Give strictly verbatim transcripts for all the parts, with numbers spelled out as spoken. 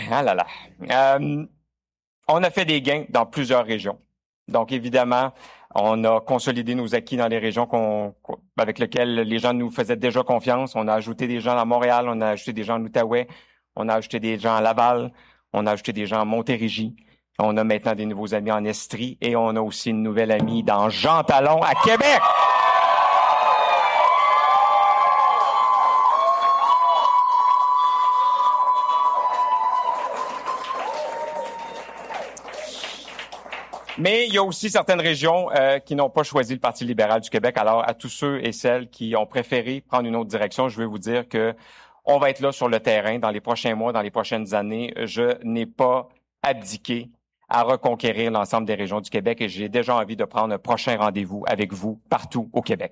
ah là là. Euh, on a fait des gains dans plusieurs régions. Donc, évidemment, on a consolidé nos acquis dans les régions qu'on, avec lesquelles les gens nous faisaient déjà confiance. On a ajouté des gens à Montréal, on a ajouté des gens en Outaouais, on a ajouté des gens à Laval, on a ajouté des gens à Montérégie. On a maintenant des nouveaux amis en Estrie et on a aussi une nouvelle amie dans Jean Talon à Québec. Mais il y a aussi certaines régions euh, qui n'ont pas choisi le Parti libéral du Québec. Alors, à tous ceux et celles qui ont préféré prendre une autre direction, je veux vous dire que on va être là sur le terrain dans les prochains mois, dans les prochaines années. Je n'ai pas abdiqué à reconquérir l'ensemble des régions du Québec et j'ai déjà envie de prendre un prochain rendez-vous avec vous partout au Québec.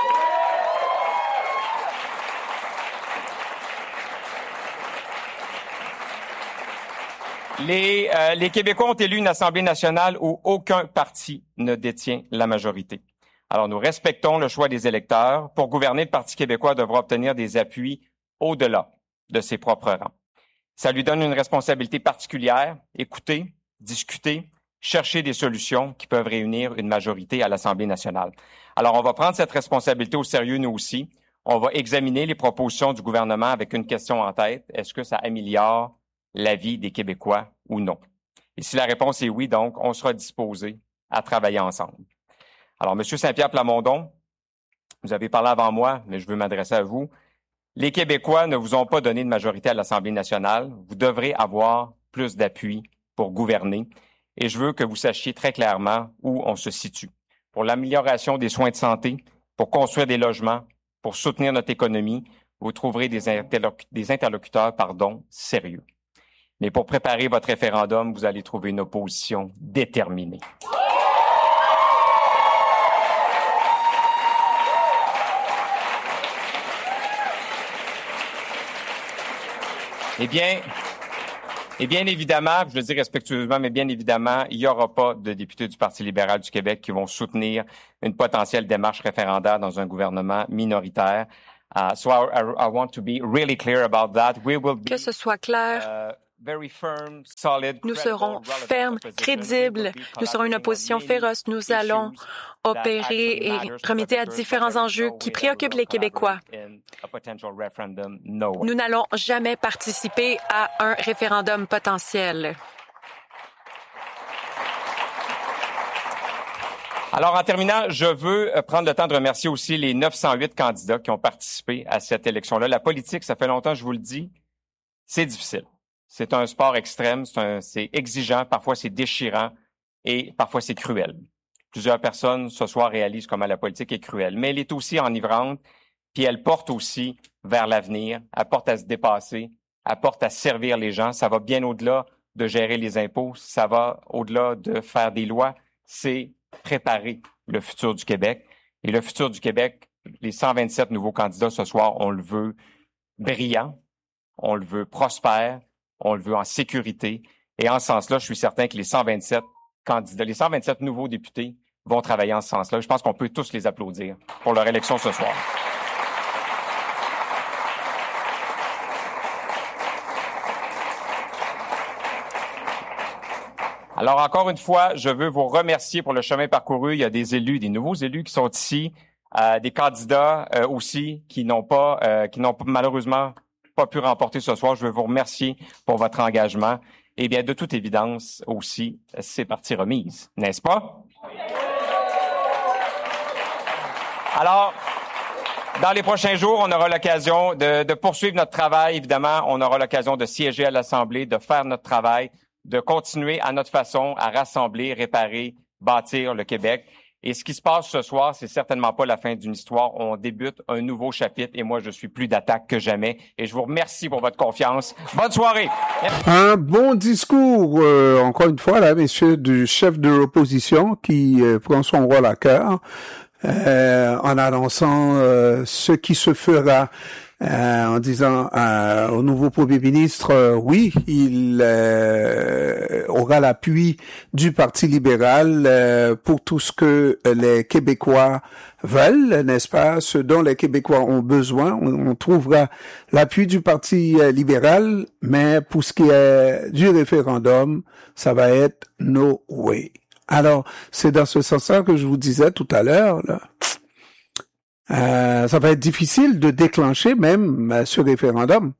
Les, euh, les Québécois ont élu une Assemblée nationale où aucun parti ne détient la majorité. Alors, nous respectons le choix des électeurs. Pour gouverner, le Parti québécois devra obtenir des appuis au-delà de ses propres rangs. Ça lui donne une responsabilité particulière, écouter, discuter, chercher des solutions qui peuvent réunir une majorité à l'Assemblée nationale. Alors, on va prendre cette responsabilité au sérieux, nous aussi. On va examiner les propositions du gouvernement avec une question en tête. Est-ce que ça améliore la vie des Québécois ou non? Et si la réponse est oui, donc, on sera disposé à travailler ensemble. Alors, M. Saint-Pierre Plamondon, vous avez parlé avant moi, mais je veux m'adresser à vous. Les Québécois ne vous ont pas donné de majorité à l'Assemblée nationale. Vous devrez avoir plus d'appui pour gouverner. Et je veux que vous sachiez très clairement où on se situe. Pour l'amélioration des soins de santé, pour construire des logements, pour soutenir notre économie, vous trouverez des, interloc- des interlocuteurs pardon, sérieux. Mais pour préparer votre référendum, vous allez trouver une opposition déterminée. Eh bien, et bien évidemment, je le dis respectueusement, mais bien évidemment, il n'y aura pas de députés du Parti libéral du Québec qui vont soutenir une potentielle démarche référendaire dans un gouvernement minoritaire. Uh, so I, I want to be really clear about that. We will be, que ce soit clair. Uh, Firm, solid, nous serons fermes, crédibles, nous serons une opposition féroce, nous allons opérer et remédier à différents enjeux qui préoccupent les Québécois. Nous n'allons jamais participer à un référendum potentiel. Alors, en terminant, je veux prendre le temps de remercier aussi les neuf cent huit candidats qui ont participé à cette élection-là. La politique, ça fait longtemps, je vous le dis, c'est difficile. C'est un sport extrême, c'est, un, c'est exigeant, parfois c'est déchirant et parfois c'est cruel. Plusieurs personnes ce soir réalisent comment la politique est cruelle, mais elle est aussi enivrante, puis elle porte aussi vers l'avenir, elle porte à se dépasser, elle porte à servir les gens. Ça va bien au-delà de gérer les impôts, ça va au-delà de faire des lois, c'est préparer le futur du Québec. Et le futur du Québec, les cent vingt-sept nouveaux candidats ce soir, on le veut brillant, on le veut prospère, on le veut en sécurité. Et en ce sens-là, je suis certain que les cent vingt-sept candidats, les cent vingt-sept nouveaux députés vont travailler en ce sens-là. Je pense qu'on peut tous les applaudir pour leur élection ce soir. Alors, encore une fois, je veux vous remercier pour le chemin parcouru. Il y a des élus, des nouveaux élus qui sont ici, euh, des candidats euh, aussi qui n'ont pas, euh, qui n'ont malheureusement pas pu remporter ce soir. Je veux vous remercier pour votre engagement. Et bien, de toute évidence aussi, c'est partie remise, n'est-ce pas? Alors, dans les prochains jours, on aura l'occasion de, de poursuivre notre travail. Évidemment, on aura l'occasion de siéger à l'Assemblée, de faire notre travail, de continuer à notre façon à rassembler, réparer, bâtir le Québec. Et ce qui se passe ce soir, c'est certainement pas la fin d'une histoire. On débute un nouveau chapitre et moi, je suis plus d'attaque que jamais. Et je vous remercie pour votre confiance. Bonne soirée! Un bon discours, euh, encore une fois, là, messieurs, du chef de l'opposition qui euh, prend son rôle à cœur euh, en annonçant euh, ce qui se fera euh, en disant euh, au nouveau Premier ministre, euh, oui, il euh, aura l'appui du Parti libéral euh, pour tout ce que les Québécois veulent, n'est-ce pas, ce dont les Québécois ont besoin. On, on trouvera l'appui du Parti euh, libéral, mais pour ce qui est du référendum, ça va être no way. Alors, c'est dans ce sens-là que je vous disais tout à l'heure, là, euh, ça va être difficile de déclencher même euh, ce référendum.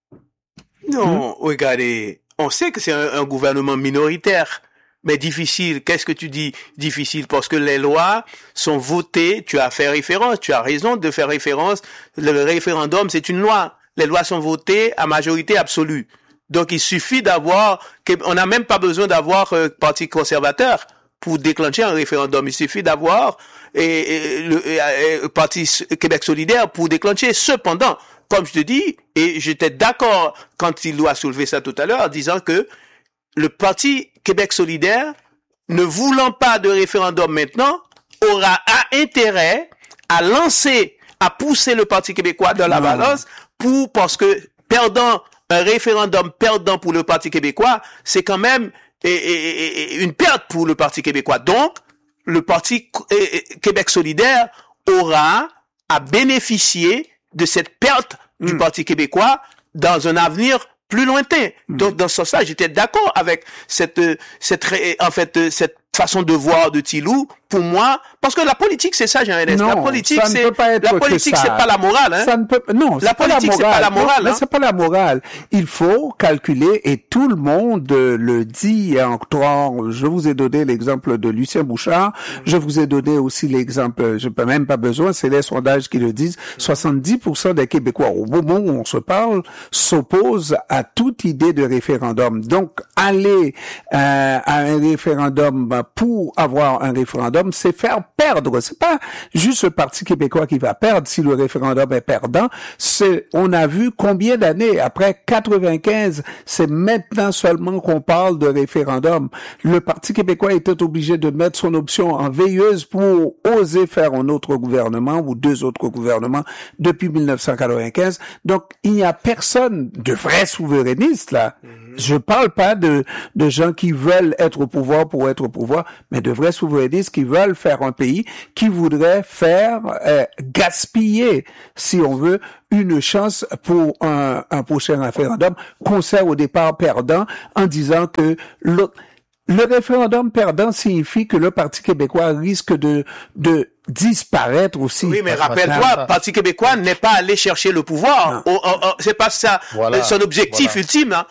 Non, mmh. Regardez, on sait que c'est un, un gouvernement minoritaire. Mais difficile, qu'est-ce que tu dis difficile? Parce que les lois sont votées, tu as fait référence, tu as raison de faire référence, le référendum c'est une loi, les lois sont votées à majorité absolue. Donc il suffit d'avoir, on n'a même pas besoin d'avoir euh, parti conservateur pour déclencher un référendum, il suffit d'avoir et, et, le et, et, parti Québec solidaire pour déclencher. Cependant, comme je te dis, et j'étais d'accord quand il a soulevé ça tout à l'heure, en disant que le Parti Québec solidaire, ne voulant pas de référendum maintenant, aura intérêt à lancer, à pousser le Parti québécois dans la non. balance pour, parce que perdant, un référendum perdant pour le Parti québécois, c'est quand même et, et, et, une perte pour le Parti québécois. Donc, le Parti Québec solidaire aura à bénéficier de cette perte mmh. du Parti québécois dans un avenir plus lointain. Donc, dans ce sens-là, j'étais d'accord avec cette, cette, en fait, cette façon de voir de Thilou. Pour moi, parce que la politique, c'est ça, Jean-Ernest. La politique, c'est, la politique, c'est pas la morale, hein. Ça ne peut, non, la politique, c'est pas la morale, non, hein. C'est pas la morale. Il faut calculer, et tout le monde le dit encore. Je vous ai donné l'exemple de Lucien Bouchard. Mm. Je vous ai donné aussi l'exemple, je peux même pas besoin, c'est les sondages qui le disent. soixante-dix pour cent des Québécois, au moment où on se parle, s'opposent à toute idée de référendum. Donc, aller euh, à un référendum pour avoir un référendum, c'est faire perdre. C'est pas juste le Parti québécois qui va perdre si le référendum est perdant. C'est, on a vu combien d'années après quatre-vingt-quinze, c'est maintenant seulement qu'on parle de référendum. Le Parti québécois était obligé de mettre son option en veilleuse pour oser faire un autre gouvernement ou deux autres gouvernements depuis mille neuf cent quatre-vingt-quinze. Donc, il n'y a personne de vrai souverainiste là. Mm-hmm. Je parle pas de de gens qui veulent être au pouvoir pour être au pouvoir, mais de vrais souverainistes qui veulent faire un pays, qui voudraient faire euh, gaspiller, si on veut, une chance pour un, un prochain référendum, concert au départ perdant, en disant que l'autre, le référendum perdant signifie que le Parti québécois risque de de disparaître aussi. Oui, mais rappelle-toi, le Parti québécois n'est pas allé chercher le pouvoir. Oh, oh, oh, c'est pas ça voilà. son objectif voilà. ultime. Hein.